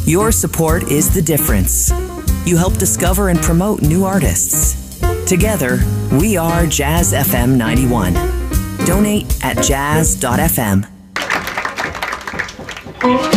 Your support is the difference. You help discover and promote new artists. Together, we are Jazz FM 91. Donate at jazz.fm.